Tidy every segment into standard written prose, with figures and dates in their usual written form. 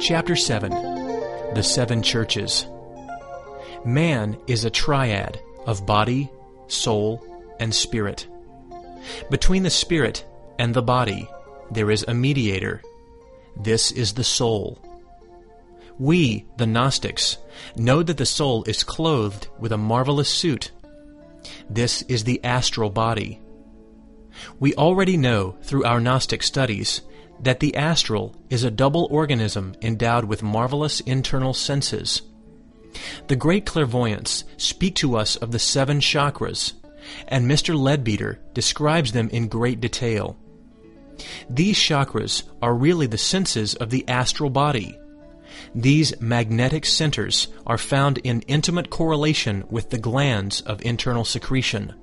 Chapter 7. The Seven Churches. Man is a triad of body, soul, and spirit. Between the spirit and the body, there is a mediator. This is the soul. We, the Gnostics, know that the soul is clothed with a marvelous suit. This is the astral body. We already know through our Gnostic studies that the astral is a double organism endowed with marvelous internal senses. The great clairvoyants speak to us of the 7 chakras, and Mr. Leadbeater describes them in great detail. These chakras are really the senses of the astral body. These magnetic centers are found in intimate correlation with the glands of internal secretion.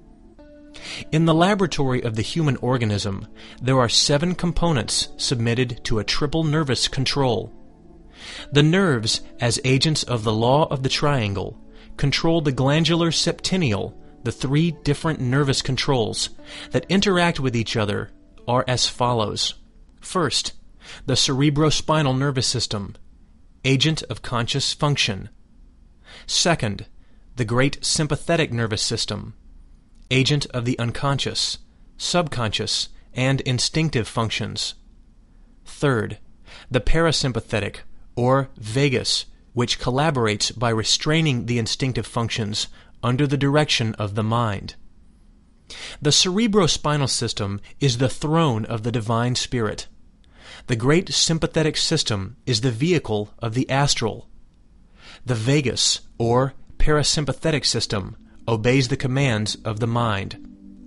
In the laboratory of the human organism, there are 7 components submitted to a triple nervous control. The nerves, as agents of the law of the triangle, control the glandular septennial. The 3 different nervous controls that interact with each other are as follows. First, the cerebrospinal nervous system, agent of conscious function. Second, the great sympathetic nervous system, agent of the unconscious, subconscious, and instinctive functions. Third, the parasympathetic, or vagus, which collaborates by restraining the instinctive functions under the direction of the mind. The cerebrospinal system is the throne of the divine spirit. The great sympathetic system is the vehicle of the astral. The vagus, or parasympathetic system, obeys the commands of the mind.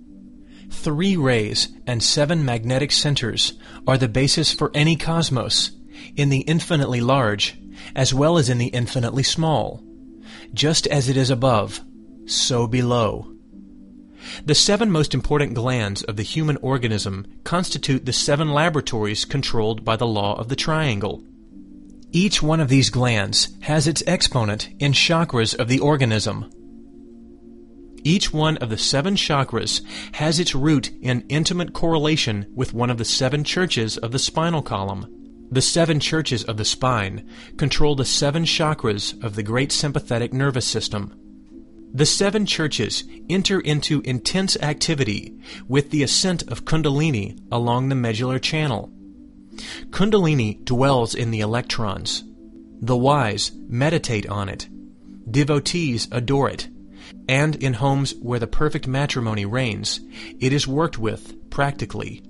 3 rays and 7 magnetic centers are the basis for any cosmos, in the infinitely large as well as in the infinitely small. Just as it is above, so below. The 7 most important glands of the human organism constitute the 7 laboratories controlled by the law of the triangle. Each one of these glands has its exponent in chakras of the organism. Each one of the 7 chakras has its root in intimate correlation with one of the 7 churches of the spinal column. The 7 churches of the spine control the 7 chakras of the great sympathetic nervous system. The 7 churches enter into intense activity with the ascent of Kundalini along the medullary channel. Kundalini dwells in the electrons. The wise meditate on it. Devotees adore it. And in homes where the perfect matrimony reigns, it is worked with practically.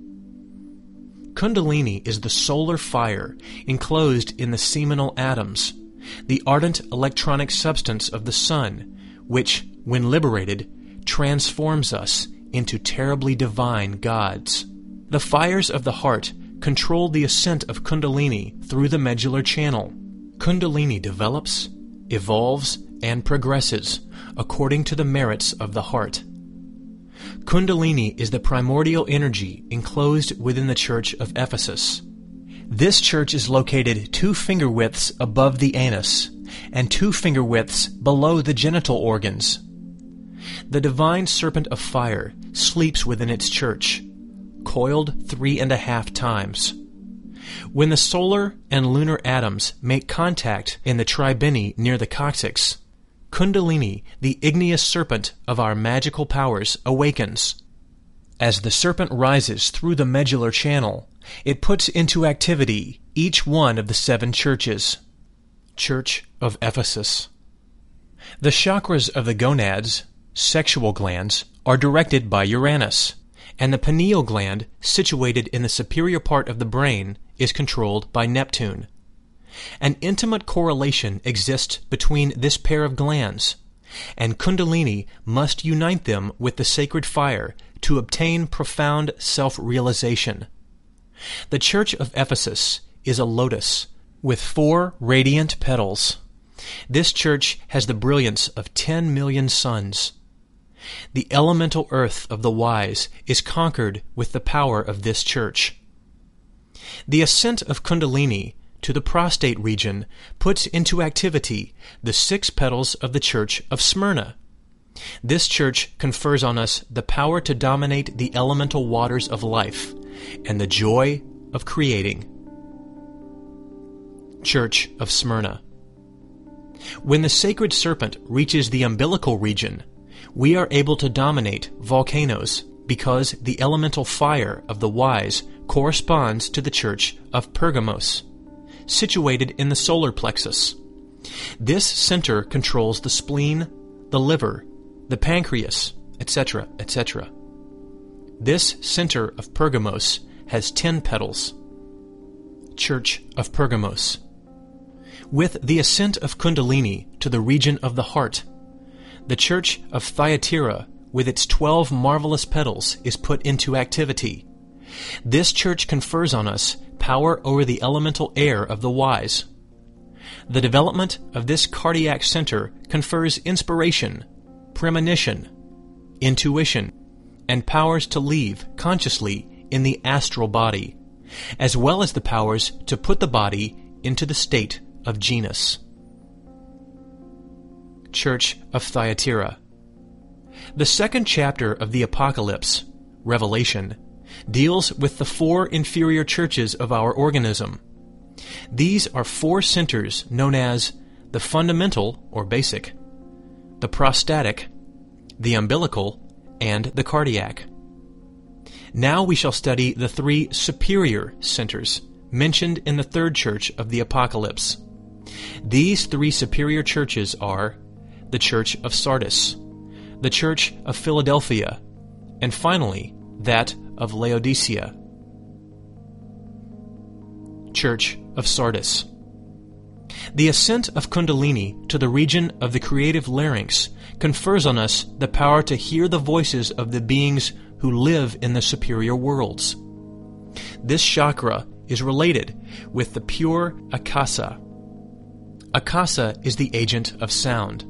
Kundalini is the solar fire enclosed in the seminal atoms, the ardent electronic substance of the sun, which, when liberated, transforms us into terribly divine gods. The fires of the heart control the ascent of Kundalini through the medullary channel. Kundalini develops, evolves, and progresses according to the merits of the heart. Kundalini is the primordial energy enclosed within the Church of Ephesus. This church is located 2 finger widths above the anus and 2 finger widths below the genital organs. The divine serpent of fire sleeps within its church, coiled 3.5 times. When the solar and lunar atoms make contact in the tribeni near the coccyx, Kundalini, the igneous serpent of our magical powers, awakens. As the serpent rises through the medullary channel, it puts into activity each one of the 7 churches. Church of Ephesus. The chakras of the gonads, sexual glands, are directed by Uranus, and the pineal gland, situated in the superior part of the brain, is controlled by Neptune. An intimate correlation exists between this pair of glands, and Kundalini must unite them with the sacred fire to obtain profound self-realization. The Church of Ephesus is a lotus with 4 radiant petals. This church has the brilliance of 10 million suns. The elemental earth of the wise is conquered with the power of this church. The ascent of Kundalini to the prostate region puts into activity the 6 petals of the Church of Smyrna. This church confers on us the power to dominate the elemental waters of life and the joy of creating. Church of Smyrna. When the sacred serpent reaches the umbilical region, we are able to dominate volcanoes because the elemental fire of the wise corresponds to the Church of Pergamos, situated in the solar plexus. This center controls the spleen, the liver, the pancreas, etc., etc. This center of Pergamos has 10 petals. Church of Pergamos. With the ascent of Kundalini to the region of the heart, the Church of Thyatira, with its 12 marvelous petals, is put into activity. This church confers on us power over the elemental air of the wise. The development of this cardiac center confers inspiration, premonition, intuition, and powers to leave consciously in the astral body, as well as the powers to put the body into the state of genus. Church of Thyatira. The second chapter of the Apocalypse, Revelation, deals with the 4 inferior churches of our organism. These are 4 centers known as the fundamental or basic, the prostatic, the umbilical, and the cardiac. Now we shall study the 3 superior centers mentioned in the third church of the Apocalypse. These 3 superior churches are the Church of Sardis, the Church of Philadelphia, and finally that of Laodicea. Church of Sardis. The ascent of Kundalini to the region of the creative larynx confers on us the power to hear the voices of the beings who live in the superior worlds. This chakra is related with the pure akasa. Akasa is the agent of sound.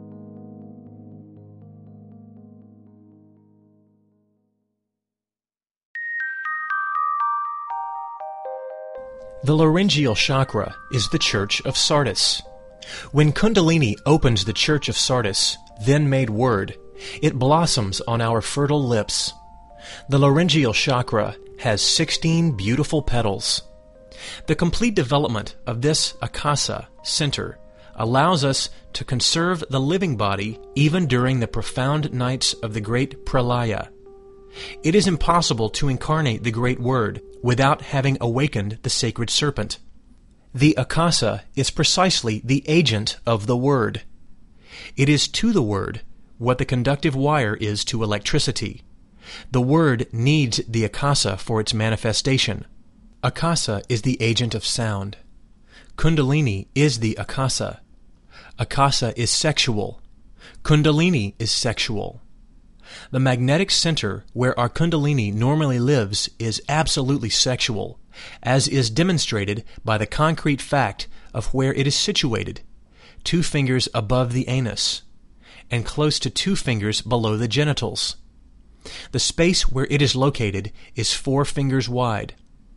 The laryngeal chakra is the Church of Sardis. When Kundalini opens the Church of Sardis, then made word, it blossoms on our fertile lips. The laryngeal chakra has 16 beautiful petals. The complete development of this akasa center allows us to conserve the living body even during the profound nights of the great pralaya. It is impossible to incarnate the great word without having awakened the sacred serpent. The akasa is precisely the agent of the word. It is to the word what the conductive wire is to electricity. The word needs the akasa for its manifestation. Akasa is the agent of sound. Kundalini is the akasa. Akasa is sexual. Kundalini is sexual. The magnetic center where our Kundalini normally lives is absolutely sexual, as is demonstrated by the concrete fact of where it is situated, 2 fingers above the anus, and close to 2 fingers below the genitals. The space where it is located is 4 fingers wide.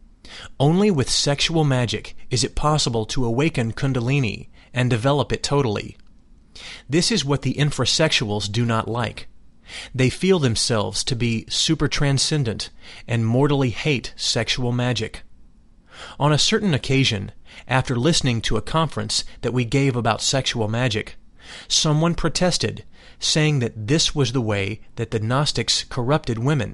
Only with sexual magic is it possible to awaken Kundalini and develop it totally. This is what the infrasexuals do not like. They feel themselves to be super-transcendent and mortally hate sexual magic. On a certain occasion, after listening to a conference that we gave about sexual magic, someone protested, saying that this was the way that the Gnostics corrupted women.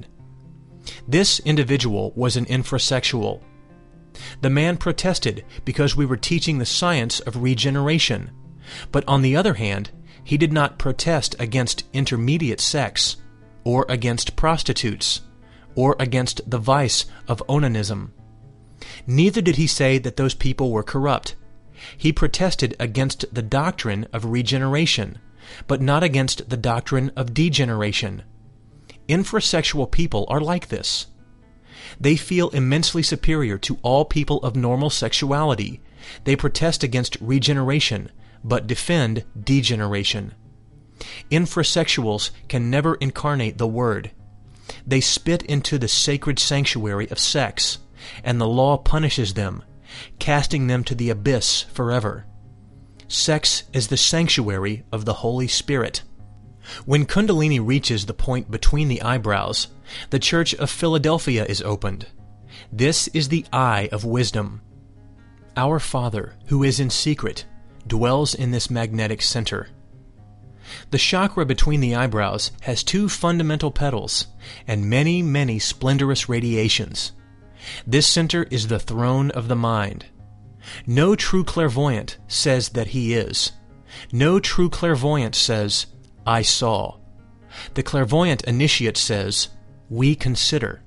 This individual was an infrasexual. The man protested because we were teaching the science of regeneration, but on the other hand, he did not protest against intermediate sex, or against prostitutes, or against the vice of onanism. Neither did he say that those people were corrupt. He protested against the doctrine of regeneration, but not against the doctrine of degeneration. Infrasexual people are like this. They feel immensely superior to all people of normal sexuality. They protest against regeneration, but defend degeneration. Infrasexuals can never incarnate the Word. They spit into the sacred sanctuary of sex, and the law punishes them, casting them to the abyss forever. Sex is the sanctuary of the Holy Spirit. When Kundalini reaches the point between the eyebrows, the Church of Philadelphia is opened. This is the eye of wisdom. Our Father, who is in secret, dwells in this magnetic center. The chakra between the eyebrows has 2 fundamental petals and many, many splendorous radiations. This center is the throne of the mind. No true clairvoyant says that he is. No true clairvoyant says, I saw. The clairvoyant initiate says, we consider.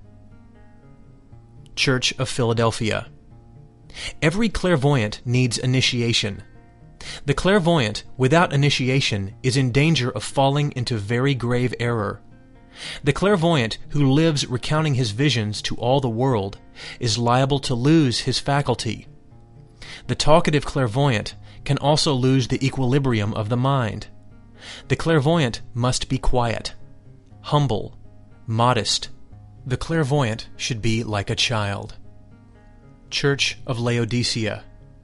Church of Philadelphia. Every clairvoyant needs initiation. The clairvoyant without initiation is in danger of falling into very grave error. The clairvoyant who lives recounting his visions to all the world is liable to lose his faculty. The talkative clairvoyant can also lose the equilibrium of the mind. The clairvoyant must be quiet, humble, modest. The clairvoyant should be like a child. Church of Laodicea.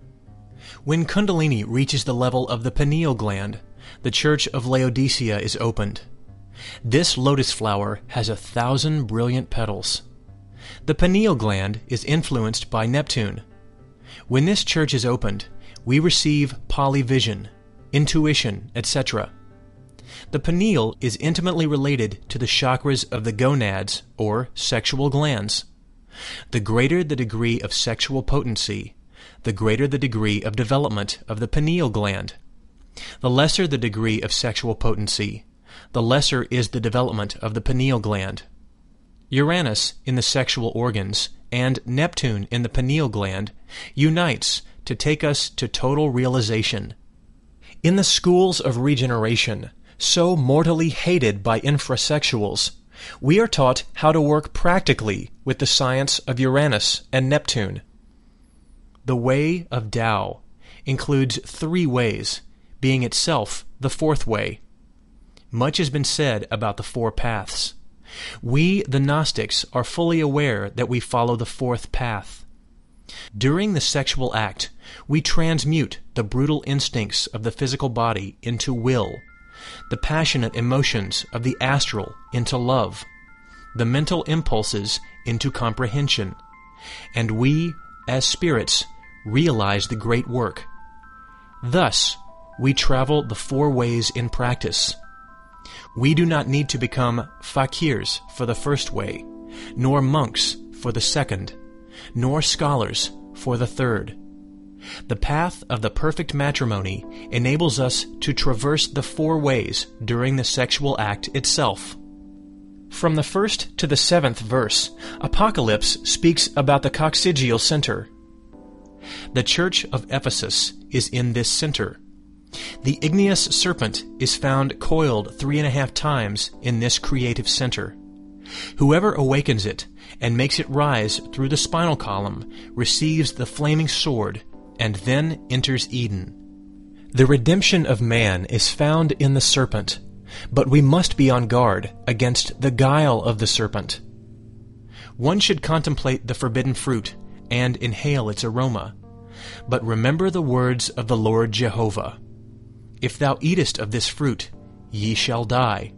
When Kundalini reaches the level of the pineal gland, the Church of Laodicea is opened. This lotus flower has 1,000 brilliant petals. The pineal gland is influenced by Neptune. When this church is opened, we receive polyvision, intuition, etc. The pineal is intimately related to the chakras of the gonads, or sexual glands. The greater the degree of sexual potency, the greater the degree of development of the pineal gland. The lesser the degree of sexual potency, the lesser is the development of the pineal gland. Uranus in the sexual organs and Neptune in the pineal gland unites to take us to total realization. In the schools of regeneration, so mortally hated by infrasexuals, we are taught how to work practically with the science of Uranus and Neptune. The way of Tao includes 3 ways, being itself the 4th way. Much has been said about the 4 paths. We, the Gnostics, are fully aware that we follow the 4th path. During the sexual act, we transmute the brutal instincts of the physical body into will, the passionate emotions of the astral into love, the mental impulses into comprehension, and we, as spirits, realize the great work. Thus, we travel the 4 ways in practice. We do not need to become fakirs for the 1st way, nor monks for the 2nd, nor scholars for the 3rd. The path of the perfect matrimony enables us to traverse the 4 ways during the sexual act itself. From the 1st to the 7th verse, Apocalypse speaks about the coccygeal center. The church of Ephesus is in this center. The igneous serpent is found coiled 3.5 times in this creative center. Whoever awakens it and makes it rise through the spinal column receives the flaming sword and then enters Eden. The redemption of man is found in the serpent, but we must be on guard against the guile of the serpent. One should contemplate the forbidden fruit and inhale its aroma, but remember the words of the Lord Jehovah. If thou eatest of this fruit, ye shall die.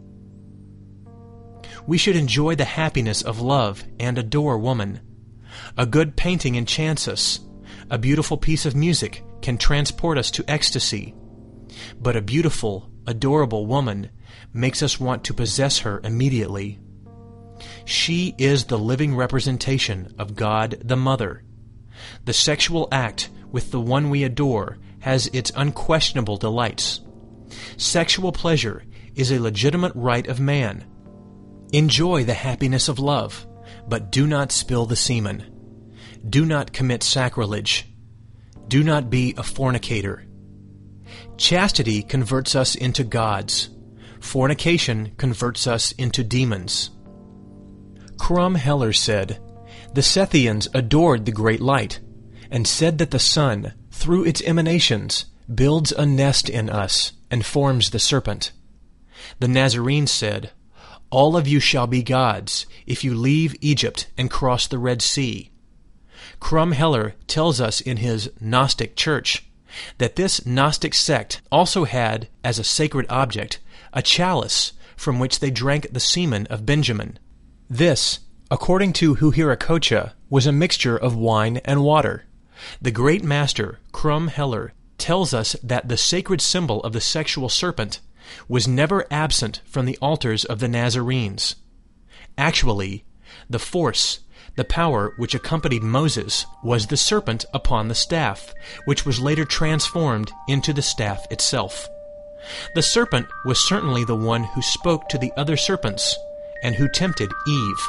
We should enjoy the happiness of love and adore woman. A good painting enchants us. A beautiful piece of music can transport us to ecstasy. But a beautiful, adorable woman makes us want to possess her immediately. She is the living representation of God the Mother. The sexual act with the one we adore has its unquestionable delights. Sexual pleasure is a legitimate right of man. Enjoy the happiness of love, but do not spill the semen. Do not commit sacrilege. Do not be a fornicator. Chastity converts us into gods. Fornication converts us into demons. Crum Heller said, "The Sethians adored the great light, and said that the sun, through its emanations, builds a nest in us and forms the serpent. The Nazarenes said, 'All of you shall be gods if you leave Egypt and cross the Red Sea.' Crum Heller tells us in his Gnostic Church that this Gnostic sect also had as a sacred object a chalice from which they drank the semen of Benjamin. This, according to Huiracocha, was a mixture of wine and water, The great master, Crum Heller, tells us that the sacred symbol of the sexual serpent was never absent from the altars of the Nazarenes. Actually, the force, the power which accompanied Moses, was the serpent upon the staff, which was later transformed into the staff itself. The serpent was certainly the one who spoke to the other serpents and who tempted Eve.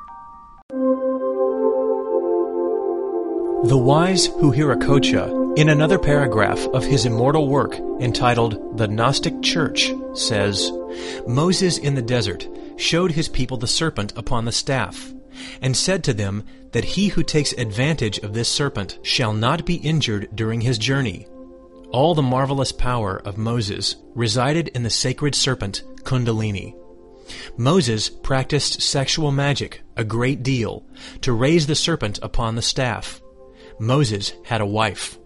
The wise Huiracocha, in another paragraph of his immortal work entitled The Gnostic Church, says, Moses in the desert showed his people the serpent upon the staff, and said to them that he who takes advantage of this serpent shall not be injured during his journey. All the marvelous power of Moses resided in the sacred serpent Kundalini. Moses practiced sexual magic a great deal to raise the serpent upon the staff. Moses had a wife.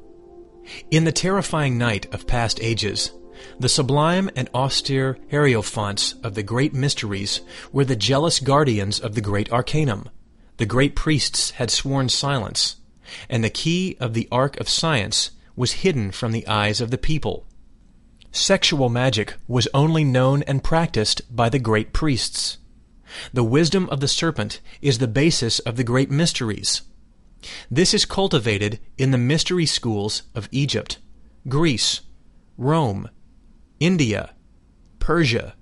In the terrifying night of past ages, the sublime and austere hierophants of the great mysteries were the jealous guardians of the great arcanum. The great priests had sworn silence, and the key of the ark of science was hidden from the eyes of the people. Sexual magic was only known and practiced by the great priests. The wisdom of the serpent is the basis of the great mysteries. This is cultivated in the mystery schools of Egypt, Greece, Rome, India, Persia,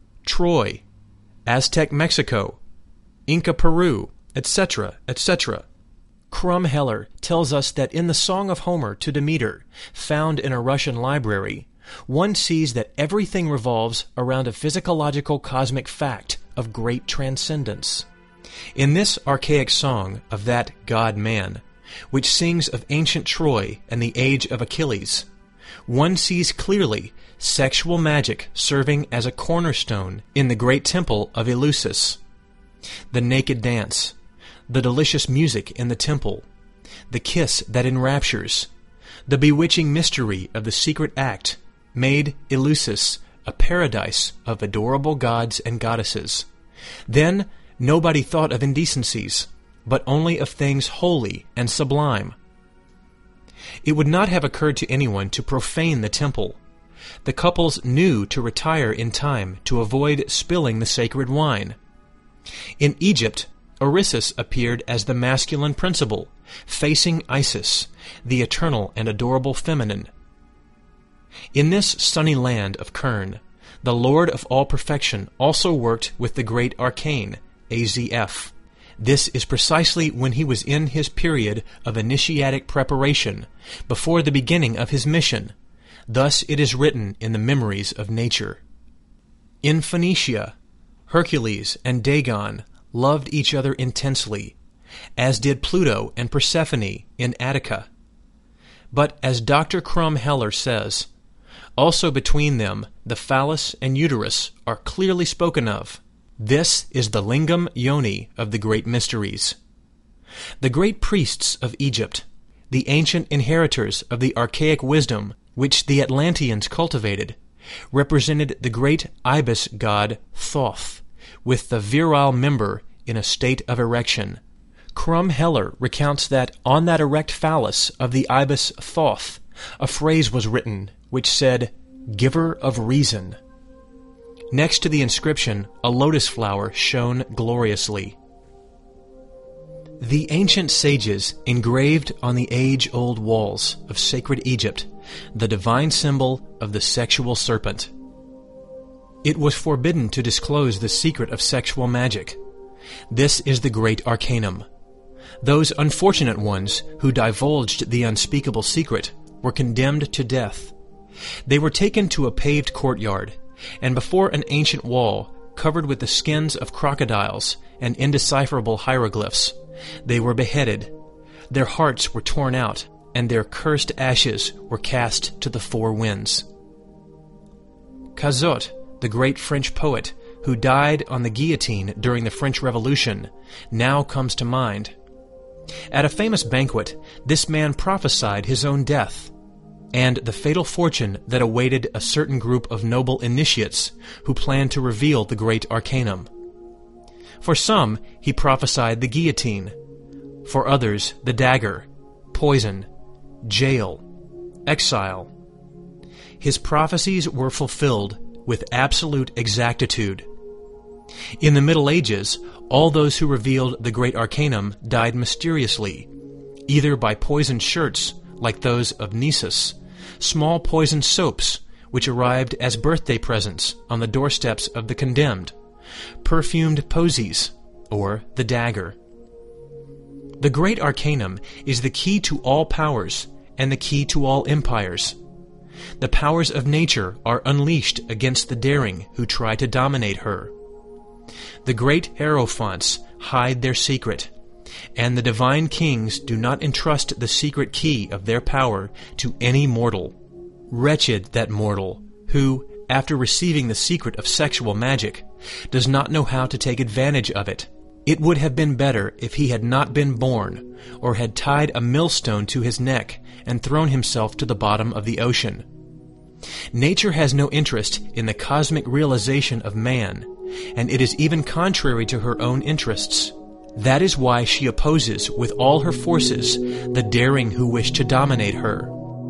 Troy, Aztec Mexico, Inca Peru, etc., etc. Crum Heller tells us that in the Song of Homer to Demeter, found in a Russian library, one sees that everything revolves around a physiological cosmic fact of great transcendence. In this archaic song of that God-man, which sings of ancient Troy and the age of Achilles, one sees clearly sexual magic serving as a cornerstone in the great temple of Eleusis. The naked dance, the delicious music in the temple, the kiss that enraptures, the bewitching mystery of the secret act made Eleusis a paradise of adorable gods and goddesses. Then nobody thought of indecencies, but only of things holy and sublime. It would not have occurred to anyone to profane the temple. The couples knew to retire in time to avoid spilling the sacred wine. In Egypt, Orisis appeared as the masculine principle, facing Isis, the eternal and adorable feminine. In this sunny land of Kern, the Lord of all perfection also worked with the great arcane, AZF. This is precisely when he was in his period of initiatic preparation, before the beginning of his mission. Thus it is written in the memories of nature. In Phoenicia, Hercules and Dagon loved each other intensely, as did Pluto and Persephone in Attica. But as Dr. Crum Heller says, also between them the phallus and uterus are clearly spoken of. This is the lingam yoni of the great mysteries. The great priests of Egypt, the ancient inheritors of the archaic wisdom which the Atlanteans cultivated, represented the great ibis god Thoth, with the virile member in a state of erection. Crum Heller recounts that on that erect phallus of the ibis Thoth, a phrase was written which said, "Giver of reason." Next to the inscription, a lotus flower shone gloriously. The ancient sages engraved on the age-old walls of sacred Egypt the divine symbol of the sexual serpent. It was forbidden to disclose the secret of sexual magic. This is the great arcanum. Those unfortunate ones who divulged the unspeakable secret were condemned to death. They were taken to a paved courtyard, and before an ancient wall covered with the skins of crocodiles and indecipherable hieroglyphs, they were beheaded. Their hearts were torn out, and their cursed ashes were cast to the four winds. Cazotte, the great French poet, who died on the guillotine during the French Revolution, now comes to mind. At a famous banquet, this man prophesied his own death, and the fatal fortune that awaited a certain group of noble initiates who planned to reveal the great arcanum. For some, he prophesied the guillotine. For others, the dagger, poison, jail, exile. His prophecies were fulfilled with absolute exactitude. In the Middle Ages, all those who revealed the Great Arcanum died mysteriously, either by poisoned shirts, like those of Nisus, small poisoned soaps, which arrived as birthday presents on the doorsteps of the condemned, perfumed posies, or the dagger. The Great Arcanum is the key to all powers and the key to all empires. The powers of nature are unleashed against the daring who try to dominate her. The great hierophants hide their secret, and the divine kings do not entrust the secret key of their power to any mortal. Wretched that mortal who, after receiving the secret of sexual magic, does not know how to take advantage of it. It would have been better if he had not been born, or had tied a millstone to his neck and thrown himself to the bottom of the ocean. Nature has no interest in the cosmic realization of man, and it is even contrary to her own interests. That is why she opposes with all her forces the daring who wish to dominate her.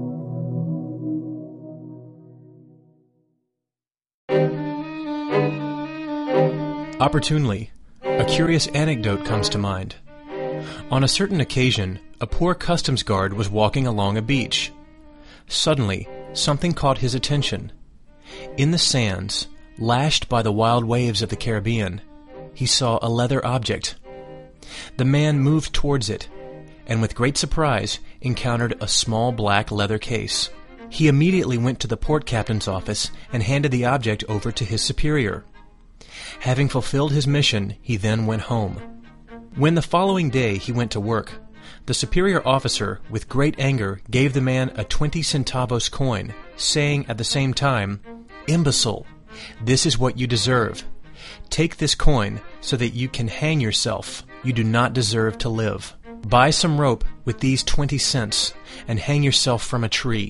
Opportunely, a curious anecdote comes to mind. On a certain occasion, a poor customs guard was walking along a beach. Suddenly, something caught his attention. In the sands, lashed by the wild waves of the Caribbean, he saw a leather object. The man moved towards it, and with great surprise encountered a small black leather case. He immediately went to the port captain's office and handed the object over to his superior. Having fulfilled his mission, he then went home. When the following day he went to work, the superior officer, with great anger, gave the man a 20 centavos coin, saying at the same time, "Imbecile, this is what you deserve. Take this coin so that you can hang yourself. You do not deserve to live. Buy some rope with these 20 cents and hang yourself from a tree."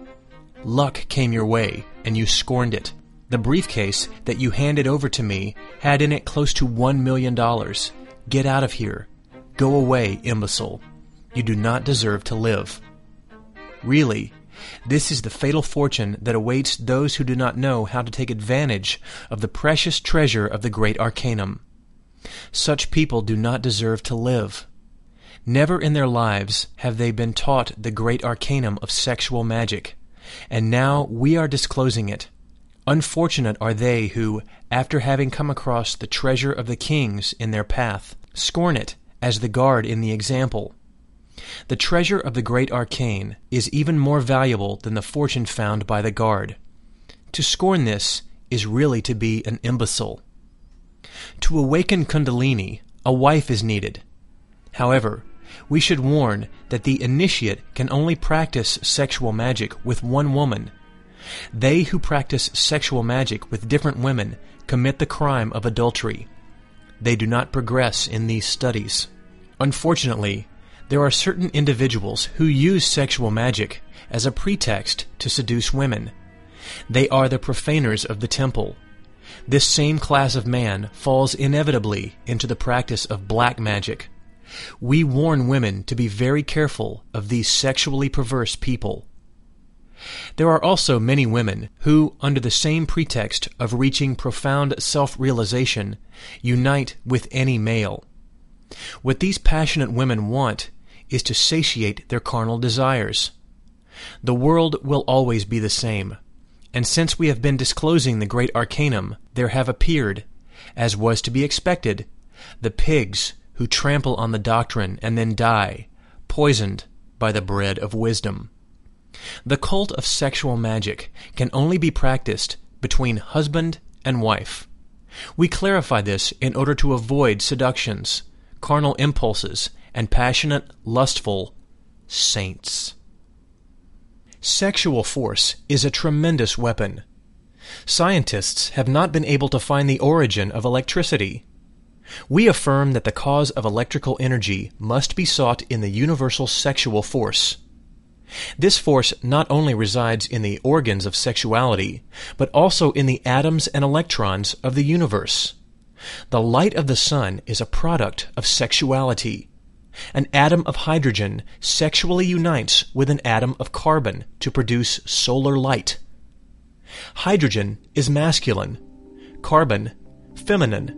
Luck came your way, and you scorned it. The briefcase that you handed over to me had in it close to $1 million. Get out of here. Go away, imbecile. You do not deserve to live. Really, this is the fatal fortune that awaits those who do not know how to take advantage of the precious treasure of the Great Arcanum. Such people do not deserve to live. Never in their lives have they been taught the Great Arcanum of sexual magic, and now we are disclosing it. Unfortunate are they who, after having come across the treasure of the kings in their path, scorn it as the guard in the example. The treasure of the Great Arcane is even more valuable than the fortune found by the guard. To scorn this is really to be an imbecile. To awaken Kundalini, a wife is needed. However, we should warn that the initiate can only practice sexual magic with one woman. They who practice sexual magic with different women commit the crime of adultery. They do not progress in these studies. Unfortunately, there are certain individuals who use sexual magic as a pretext to seduce women. They are the profaners of the temple. This same class of man falls inevitably into the practice of black magic. We warn women to be very careful of these sexually perverse people. There are also many women who, under the same pretext of reaching profound self-realization, unite with any male. What these passionate women want is to satiate their carnal desires. The world will always be the same, and since we have been disclosing the Great Arcanum, there have appeared, as was to be expected, the pigs who trample on the doctrine and then die, poisoned by the bread of wisdom. The cult of sexual magic can only be practiced between husband and wife. We clarify this in order to avoid seductions, carnal impulses, and passionate, lustful saints. Sexual force is a tremendous weapon. Scientists have not been able to find the origin of electricity. We affirm that the cause of electrical energy must be sought in the universal sexual force. This force not only resides in the organs of sexuality, but also in the atoms and electrons of the universe. The light of the sun is a product of sexuality. An atom of hydrogen sexually unites with an atom of carbon to produce solar light. Hydrogen is masculine, carbon feminine.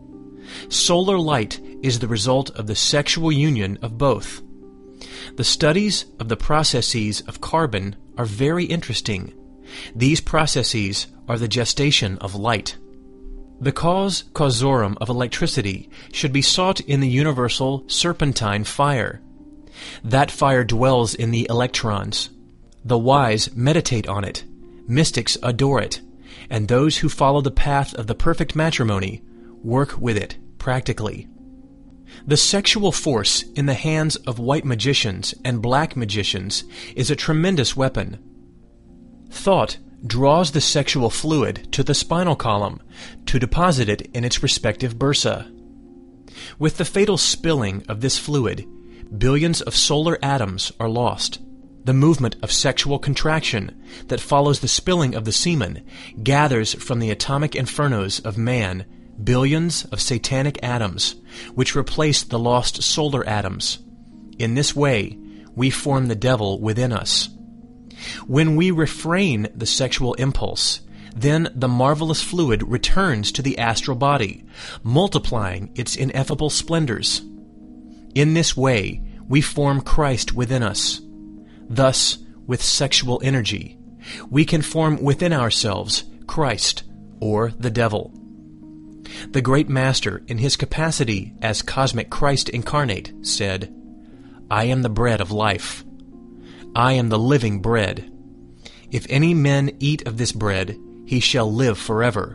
Solar light is the result of the sexual union of both. The studies of the processes of carbon are very interesting. These processes are the gestation of light. The cause causorum of electricity should be sought in the universal serpentine fire. That fire dwells in the electrons. The wise meditate on it, mystics adore it, and those who follow the path of the perfect matrimony work with it practically. The sexual force in the hands of white magicians and black magicians is a tremendous weapon. Thought draws the sexual fluid to the spinal column to deposit it in its respective bursa. With the fatal spilling of this fluid, billions of solar atoms are lost. The movement of sexual contraction that follows the spilling of the semen gathers from the atomic infernos of man billions of satanic atoms, which replace the lost solar atoms. In this way, we form the devil within us. When we refrain the sexual impulse, then the marvelous fluid returns to the astral body, multiplying its ineffable splendors. In this way, we form Christ within us. Thus, with sexual energy, we can form within ourselves Christ, or the devil. The great Master, in his capacity as cosmic Christ incarnate, said, "I am the bread of life. I am the living bread. If any man eat of this bread, he shall live forever.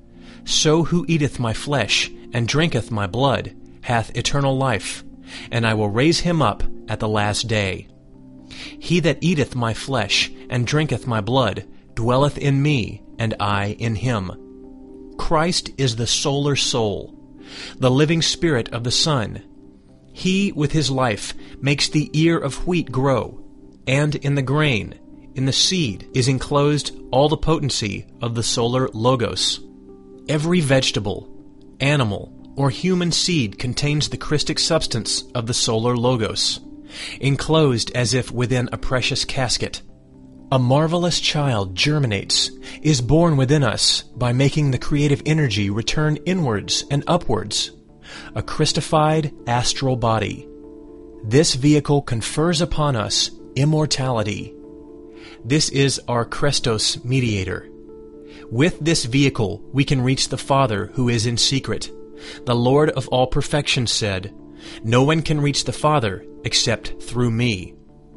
So who eateth my flesh, and drinketh my blood, hath eternal life, and I will raise him up at the last day. He that eateth my flesh, and drinketh my blood, dwelleth in me, and I in him." Christ is the solar soul, the living spirit of the sun. He, with his life, makes the ear of wheat grow, and in the grain, in the seed, is enclosed all the potency of the solar logos. Every vegetable, animal, or human seed contains the Christic substance of the solar logos, enclosed as if within a precious casket. A marvelous child germinates, is born within us by making the creative energy return inwards and upwards, a Christified astral body. This vehicle confers upon us immortality. This is our Christos mediator. With this vehicle we can reach the Father who is in secret. The Lord of all perfection said, "No one can reach the Father except through me."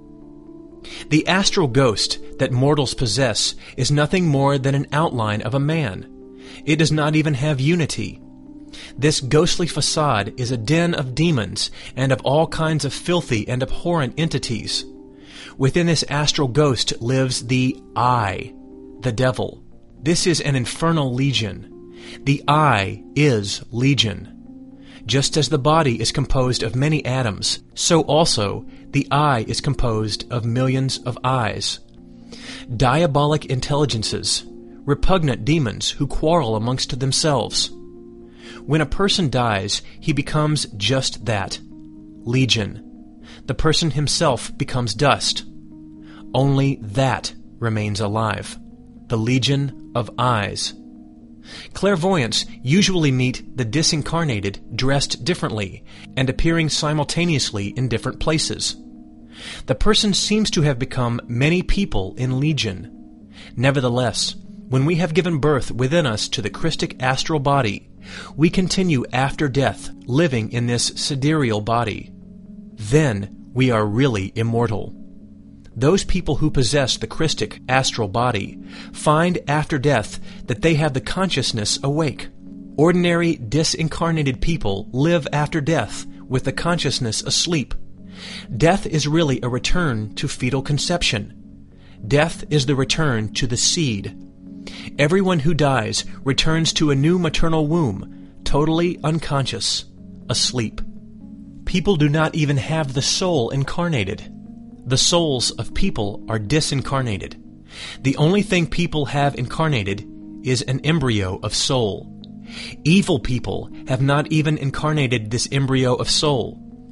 The astral ghost that mortals possess is nothing more than an outline of a man. It does not even have unity. This ghostly facade is a den of demons and of all kinds of filthy and abhorrent entities. Within this astral ghost lives the I, the devil. This is an infernal legion. The I is legion. Just as the body is composed of many atoms, so also the I is composed of millions of eyes. Diabolic intelligences, repugnant demons who quarrel amongst themselves. When a person dies, he becomes just that, legion. The person himself becomes dust. Only that remains alive, the legion of eyes. Clairvoyants usually meet the disincarnated dressed differently and appearing simultaneously in different places. The person seems to have become many people in legion. Nevertheless, when we have given birth within us to the Christic astral body, we continue after death living in this sidereal body. Then we are really immortal. Those people who possess the Christic astral body find after death that they have the consciousness awake. Ordinary disincarnated people live after death with the consciousness asleep. Death is really a return to fetal conception. Death is the return to the seed. Everyone who dies returns to a new maternal womb, totally unconscious, asleep. People do not even have the soul incarnated. The souls of people are disincarnated. The only thing people have incarnated is an embryo of soul. Evil people have not even incarnated this embryo of soul.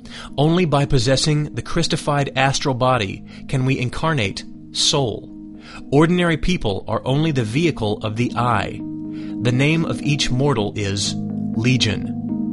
Only by possessing the Christified astral body can we incarnate soul. Ordinary people are only the vehicle of the I. The name of each mortal is Legion.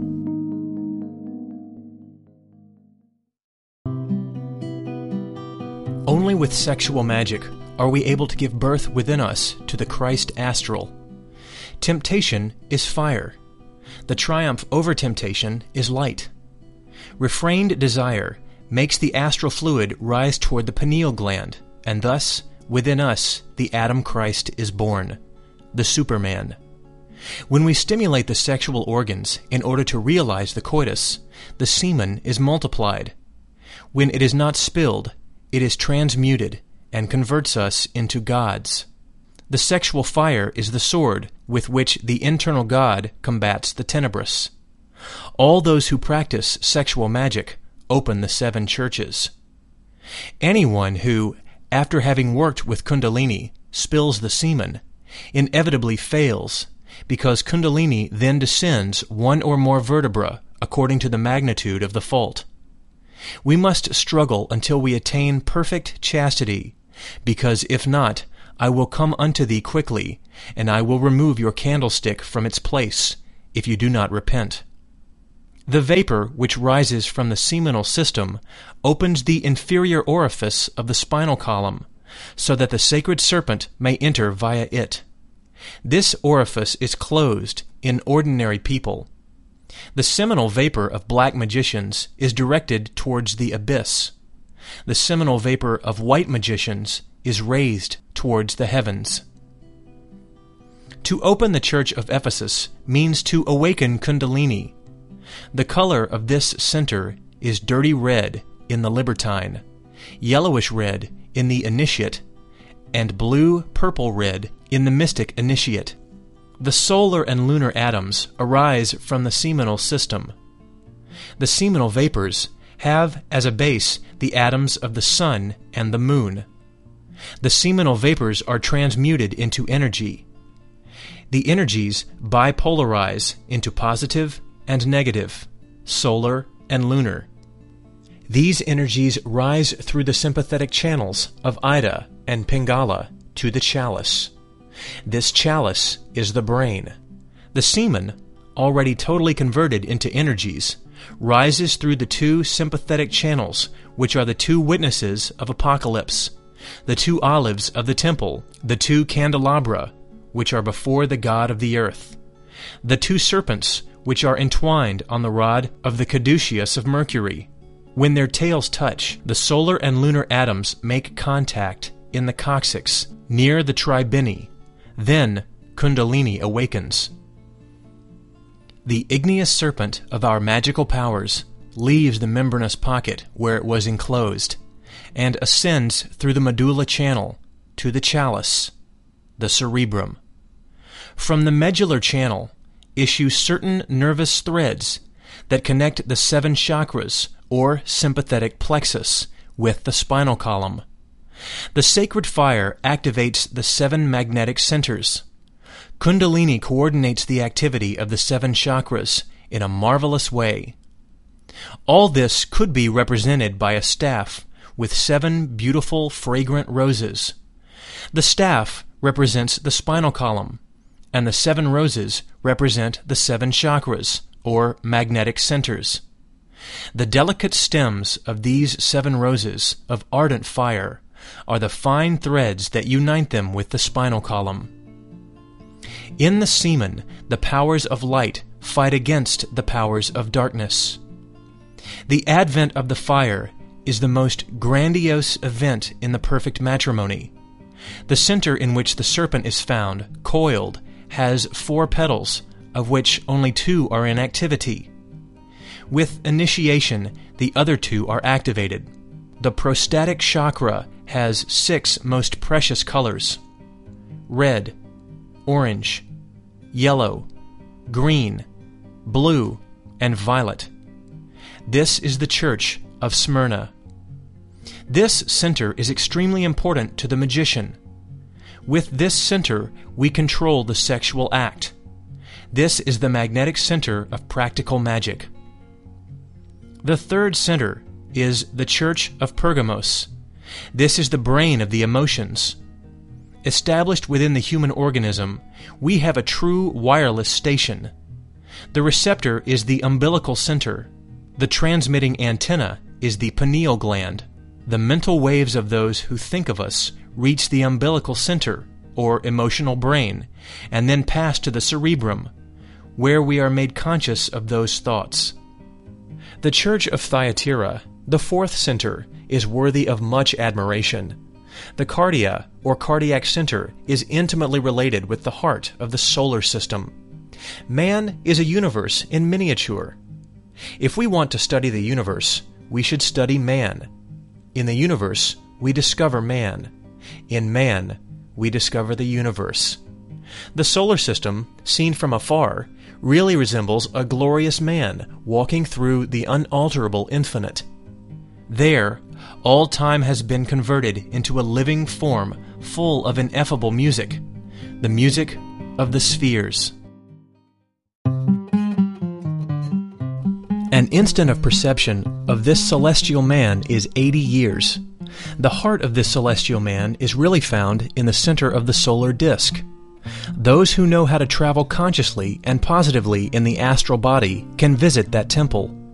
Only with sexual magic are we able to give birth within us to the Christ astral. Temptation is fire. The triumph over temptation is light. Refrained desire makes the astral fluid rise toward the pineal gland, and thus, within us, the Adam Christ is born, the Superman. When we stimulate the sexual organs in order to realize the coitus, the semen is multiplied. When it is not spilled, it is transmuted and converts us into gods. The sexual fire is the sword with which the internal God combats the tenebrous. All those who practice sexual magic open the 7 churches. Anyone who, after having worked with Kundalini, spills the semen, inevitably fails, because Kundalini then descends 1 or more vertebra according to the magnitude of the fault. We must struggle until we attain perfect chastity, because if not, I will come unto thee quickly, and I will remove your candlestick from its place, if you do not repent. The vapor which rises from the seminal system opens the inferior orifice of the spinal column, so that the sacred serpent may enter via it. This orifice is closed in ordinary people. The seminal vapor of black magicians is directed towards the abyss. The seminal vapor of white magicians is raised towards the heavens. To open the church of Ephesus means to awaken Kundalini. The color of this center is dirty red in the libertine, yellowish red in the initiate, and blue-purple red in the mystic initiate. The solar and lunar atoms arise from the seminal system. The seminal vapors have as a base the atoms of the sun and the moon. The seminal vapors are transmuted into energy. The energies bipolarize into positive and negative, solar and lunar. These energies rise through the sympathetic channels of Ida and Pingala to the chalice. This chalice is the brain. The semen, already totally converted into energies, rises through the 2 sympathetic channels, which are the 2 witnesses of apocalypse, the 2 olives of the temple, the 2 candelabra, which are before the God of the earth, the 2 serpents, which are entwined on the rod of the caduceus of Mercury. When their tails touch, the solar and lunar atoms make contact in the coccyx, near the tribini. Then Kundalini awakens. The igneous serpent of our magical powers leaves the membranous pocket where it was enclosed, and ascends through the medulla channel to the chalice, the cerebrum. From the medullar channel issue certain nervous threads that connect the 7 chakras, or sympathetic plexus, with the spinal column. The sacred fire activates the 7 magnetic centers. Kundalini coordinates the activity of the 7 chakras in a marvelous way. All this could be represented by a staff with 7 beautiful, fragrant roses. The staff represents the spinal column, and the 7 roses represent the 7 chakras, or magnetic centers. The delicate stems of these 7 roses of ardent fire are the fine threads that unite them with the spinal column. In the semen, the powers of light fight against the powers of darkness. The advent of the fire is the most grandiose event in the perfect matrimony. The center in which the serpent is found, coiled, has 4 petals, of which only 2 are in activity. With initiation, the other 2 are activated. The prostatic chakra has 6 most precious colors: red, orange, yellow, green, blue, and violet. This is the church of Smyrna. This center is extremely important to the magician. With this center, we control the sexual act. This is the magnetic center of practical magic. The third center is the Church of Pergamos. This is the brain of the emotions. Established within the human organism, we have a true wireless station. The receptor is the umbilical center. The transmitting antenna is the pineal gland. The mental waves of those who think of us reach the umbilical center, or emotional brain, and then pass to the cerebrum, where we are made conscious of those thoughts. The Church of Thyatira, the fourth center, is worthy of much admiration. The cardia, or cardiac center, is intimately related with the heart of the solar system. Man is a universe in miniature. If we want to study the universe, we should study man. In the universe, we discover man. In man, we discover the universe. The solar system, seen from afar, really resembles a glorious man walking through the unalterable infinite. There, all time has been converted into a living form full of ineffable music, the music of the spheres. An instant of perception of this celestial man is 80 years. The heart of this celestial man is really found in the center of the solar disk. Those who know how to travel consciously and positively in the astral body can visit that temple.